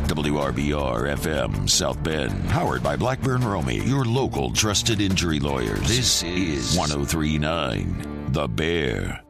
WRBR FM South Bend, powered by Blackburn Romey, your local trusted injury lawyers. This is 103.9 The Bear.